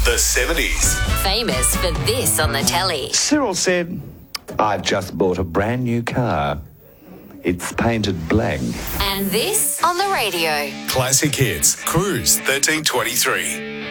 The 70s. Famous for this on the telly. Cyril said, I've just bought a brand new car. It's painted black. And this on the radio. Classic Hits. Cruise 1323.